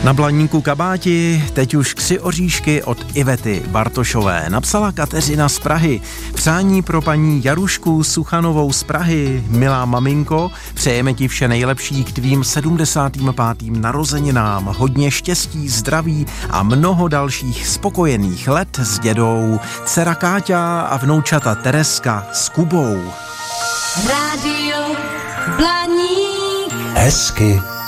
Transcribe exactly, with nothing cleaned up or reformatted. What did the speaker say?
Na Blaníku kabáti teď už tři oříšky od Ivety Bartošové. Napsala Kateřina z Prahy. Přání pro paní Jarušku Suchanovou z Prahy. Milá maminko, přejeme ti vše nejlepší k tvým sedmdesátým pátým narozeninám. Hodně štěstí, zdraví a mnoho dalších spokojených let s dědou. Dcera Káťa a vnoučata Tereska s Kubou. Rádio Blaník. Hezky